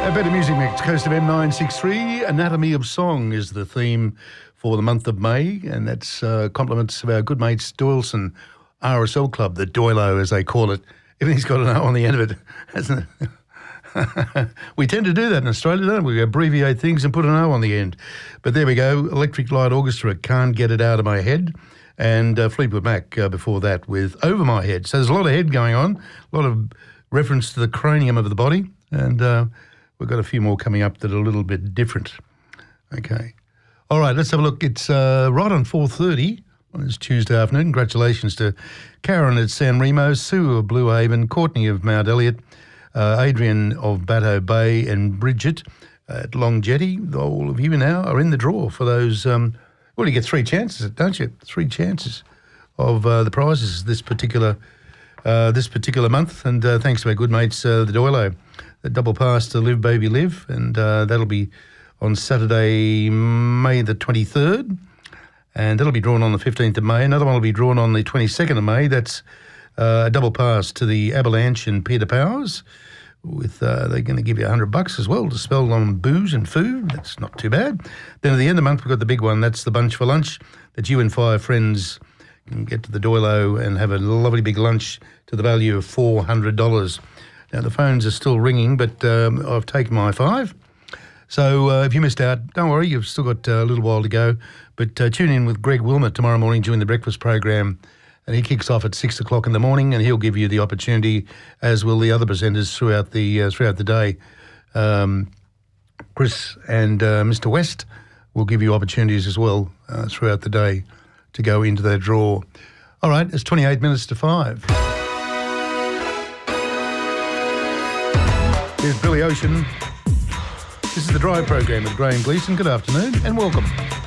A better music mix, Coast of M963. Anatomy of Song is the theme for the month of May, and that's compliments of our good mates Doyleson RSL Club, the Doilo as they call it. Everything's got an O on the end of it, hasn't it? We tend to do that in Australia, don't we? We abbreviate things and put an O on the end. But there we go, Electric Light Orchestra, Can't Get It Out of My Head, and Fleetwood Mac before that with Over My Head. So there's a lot of head going on, a lot of reference to the cranium of the body, and we've got a few more coming up that are a little bit different. Okay. All right, let's have a look. It's right on 4:30 on this Tuesday afternoon. Congratulations to Karen at San Remo, Sue of Blue Haven, Courtney of Mount Elliott, Adrian of Batteau Bay, and Bridget at Long Jetty. All of you now are in the draw for those. Well, you get three chances, don't you? Three chances of the prizes this particular month. And thanks to our good mates, the Doilo. The double pass to Live Baby Live, and that'll be on Saturday, May the 23rd, and that'll be drawn on the 15th of May. Another one will be drawn on the 22nd of May. That's a double pass to the Avalanche and Peter Powers. With they're going to give you $100 as well to spell on booze and food. That's not too bad. Then at the end of the month, we've got the big one. That's the Bunch for Lunch, that you and 5 friends can get to the Doilo and have a lovely big lunch to the value of $400. Now, the phones are still ringing, but I've taken my 5. So if you missed out, don't worry, you've still got a little while to go. But tune in with Greg Wilmot tomorrow morning during the breakfast program, and he kicks off at 6 o'clock in the morning, and he'll give you the opportunity, as will the other presenters throughout the day. Chris and Mr. West will give you opportunities as well throughout the day to go into that draw. All right, it's 28 minutes to 5. Here's Billy Ocean. This is the Drive program with Graham Gleeson. Good afternoon and welcome.